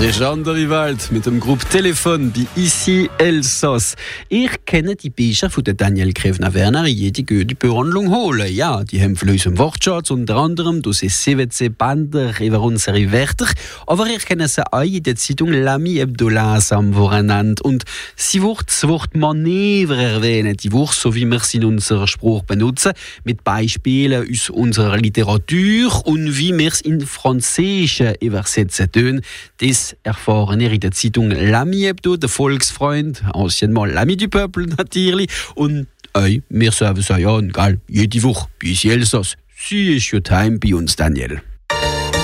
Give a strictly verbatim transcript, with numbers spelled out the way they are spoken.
C'est Jean de Rivald mit dem Groupe Telefon bei Ici Elsass. Ich kenne die Bücher von Daniel Krevner-Werner in jede gute Behandlung holen. Ja, die haben von unserem Wortschatz unter anderem durch siebzehn Bänder über unsere Wörter. Aber ich kenne sie auch in der Zeitung L'Ami Hebdo am Wochenende. Und sie wird das Wort Manöver erwähnen, die Wort, so wie wir sie in unserem Spruch benutzen, mit Beispielen aus unserer Literatur und wie wir es in Französisch übersetzen tun. Das erfahren ihr in der Zeitung L'Ami Hebdo, der Volksfreund, anciennement L'Ami du Peuple natürlich. Und ey, wir sagen es ja, gell, jede Woche bei Elsass. Sie ist ja Time bei uns, Daniel.